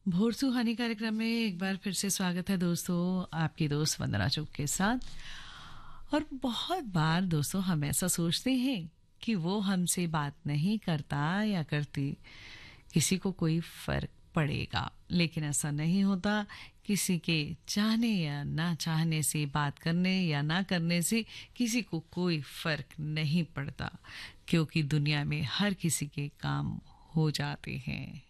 भोर सुहानी कार्यक्रम में एक बार फिर से स्वागत है दोस्तों, आपकी दोस्त वंदना चुग के साथ। और बहुत बार दोस्तों हम ऐसा सोचते हैं कि वो हमसे बात नहीं करता या करती, किसी को कोई फर्क पड़ेगा, लेकिन ऐसा नहीं होता। किसी के चाहने या ना चाहने से, बात करने या ना करने से किसी को कोई फर्क नहीं पड़ता, क्योंकि दुनिया में हर किसी के काम हो जाते हैं।